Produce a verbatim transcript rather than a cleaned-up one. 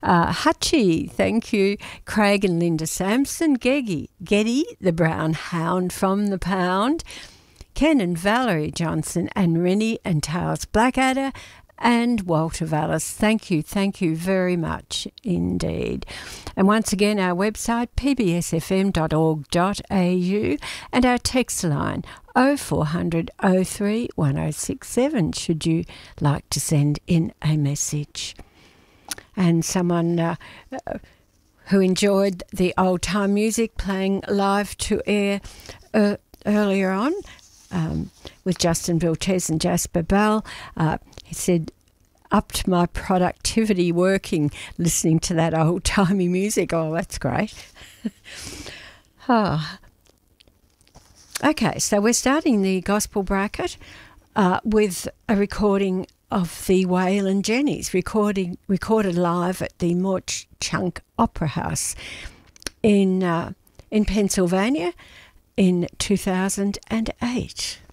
Uh, Hutchie, thank you. Craig and Linda Sampson. Geggy, Geddy, the brown hound from the pound. Ken and Valerie Johnson and Rennie and Tails Blackadder and Walter Vallis. Thank you, thank you very much indeed. And once again, our website, p b s f m dot org dot a u, and our text line, oh four hundred oh three one oh six seven, should you like to send in a message. And someone uh, who enjoyed the old-time music playing live to air uh, earlier on, Um, with Justin Vilches and Jasper Bell. Uh, he said, up to my productivity working, listening to that old-timey music. Oh, that's great. oh. Okay, so we're starting the gospel bracket uh, with a recording of the Waylon Jennies, recording, recorded live at the Morch Chunk Opera House in, uh, in Pennsylvania in two thousand eight.